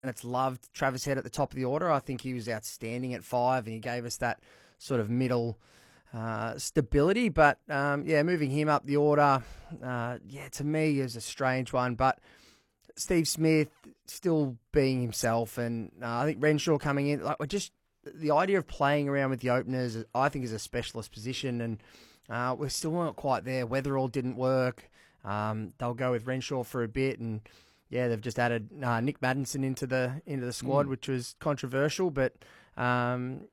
and it's loved Travis Head at the top of the order. I think he was outstanding at 5, and he gave us that sort of middle stability. But, moving him up the order, to me is a strange one. But Steve Smith still being himself, and I think Renshaw coming in, the idea of playing around with the openers, I think, is a specialist position, and we're still not quite there. Weatherall didn't work. They'll go with Renshaw for a bit, and they've just added Nick Maddinson into the squad, which was controversial, but so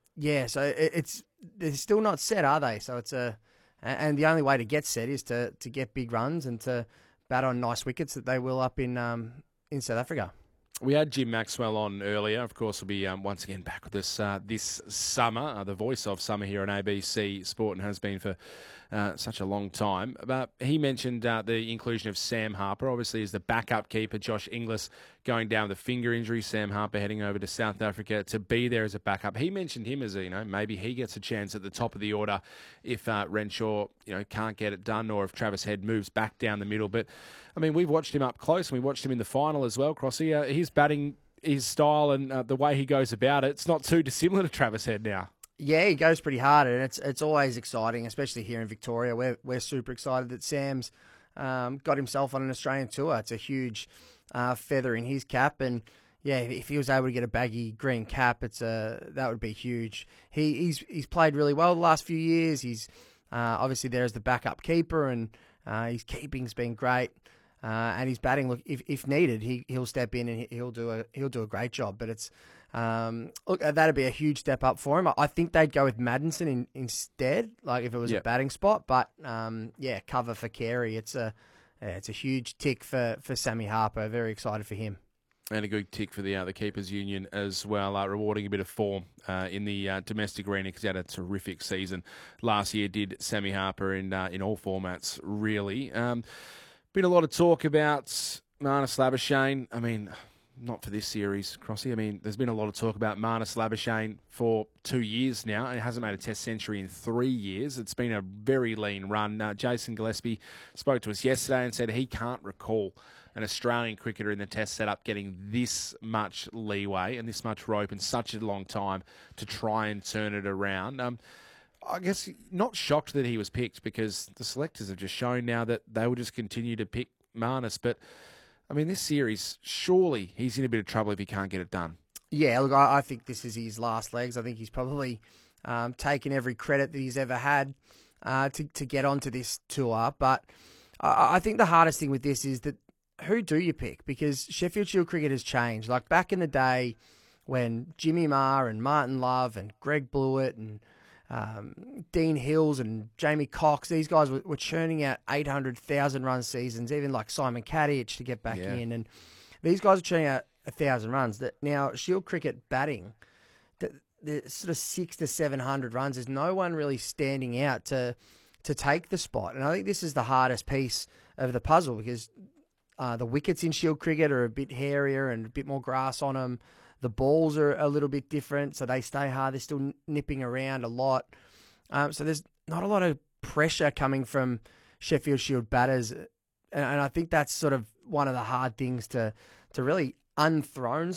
they're still not set, are they? So and the only way to get set is to get big runs and to bat on nice wickets that they will up in South Africa. We had Jim Maxwell on earlier. Of course, he'll be once again back with us this summer, the voice of summer here on ABC Sport, and has been for such a long time. But he mentioned the inclusion of Sam Harper, obviously as the backup keeper. Josh Inglis going down with a finger injury. Sam Harper heading over to South Africa to be there as a backup. He mentioned him as maybe he gets a chance at the top of the order if Renshaw can't get it done, or if Travis Head moves back down the middle. But I mean, we've watched him up close, and we watched him in the final as well, Crossy. His batting, his style, and the way he goes about it, it's not too dissimilar to Travis Head now. Yeah, he goes pretty hard, and it's always exciting, especially here in Victoria. We're super excited that Sam's got himself on an Australian tour. It's a huge feather in his cap, and if he was able to get a baggy green cap, that would be huge. He's played really well the last few years. He's obviously there as the backup keeper, and his keeping's been great. And his batting, look, if needed, he'll step in and he'll do a great job. But it's that'd be a huge step up for him. I think they'd go with Maddinson instead, like if it was a batting spot. But cover for Carey. It's a huge tick for Sammy Harper. Very excited for him. And a good tick for the Keepers Union as well, rewarding a bit of form in the domestic arena, because he had a terrific season last year, did Sammy Harper, in all formats, really. Been a lot of talk about Marnus Labuschagne. I mean, not for this series, Crossy. I mean, there's been a lot of talk about Marnus Labuschagne for 2 years now, and he hasn't made a Test century in 3 years. It's been a very lean run. Jason Gillespie spoke to us yesterday and said he can't recall an Australian cricketer in the Test setup getting this much leeway and this much rope in such a long time to try and turn it around. I guess not shocked that he was picked, because the selectors have just shown now that they will just continue to pick Marnus. But, I mean, this series, surely he's in a bit of trouble if he can't get it done. Yeah, look, I think this is his last legs. I think he's probably taken every credit that he's ever had to get onto this tour. But I think the hardest thing with this is that who do you pick? Because Sheffield Shield cricket has changed. Like back in the day when Jimmy Marr and Martin Love and Greg Blewett and Dean Hills and Jamie Cox, these guys were churning out 800,000 run seasons, even like Simon Kadich to get back in. And these guys are churning out 1,000 runs. That now Shield cricket batting, the sort of 600 to 700 runs, there's no one really standing out to take the spot. And I think this is the hardest piece of the puzzle, because the wickets in Shield cricket are a bit hairier and a bit more grass on them. The balls are a little bit different, so they stay hard. They're still nipping around a lot. So there's not a lot of pressure coming from Sheffield Shield batters. And I think that's sort of one of the hard things to really dethrone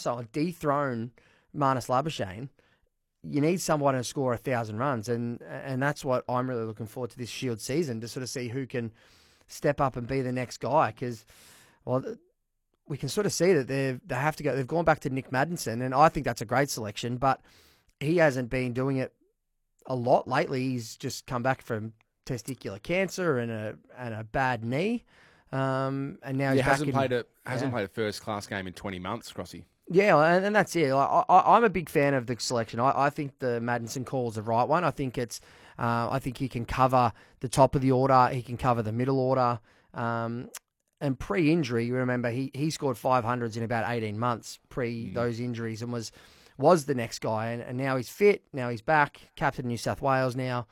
Marnus Labuschagne. You need someone to score 1,000 runs, and that's what I'm really looking forward to this Shield season, to sort of see who can step up and be the next guy, because, well, we can sort of see that they have to go. They've gone back to Nick Maddinson, and I think that's a great selection, but he hasn't been doing it a lot lately. He's just come back from testicular cancer and a bad knee, and now he's hasn't played a first class game in 20 months, Crossy. Yeah, and that's it. I'm a big fan of the selection. I think the Maddinson call is the right one. I think I think he can cover the top of the order. He can cover the middle order. And pre-injury, you remember, he scored 500s in about 18 months pre those injuries, and was the next guy. And now he's fit. Now he's back, captain of New South Wales now.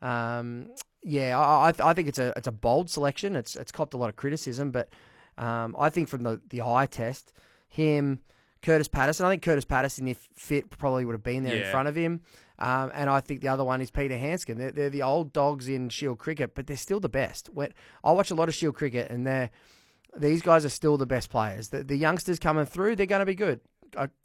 I think it's a bold selection. It's copped a lot of criticism, but I think from the eye test, him, Curtis Patterson. I think Curtis Patterson, if fit, probably would have been there in front of him. And I think the other one is Peter Hanscom. They're the old dogs in Shield cricket, but they're still the best. I watch a lot of Shield cricket, and these guys are still the best players. The youngsters coming through, they're going to be good. I